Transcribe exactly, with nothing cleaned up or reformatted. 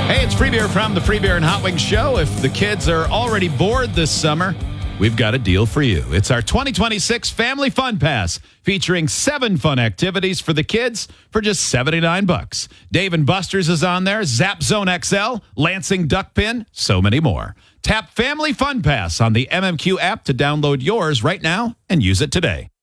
Hey, it's Free Beer from the Free Beer and Hot Wings Show. If the kids are already bored this summer, we've got a deal for you. It's our twenty twenty-six Family Fun Pass, featuring seven fun activities for the kids for just seventy-nine bucks. Dave and Buster's is on there, Zap Zone X L, Lansing Duck Pin, so many more. Tap Family Fun Pass on the M M Q app to download yours right now and use it today.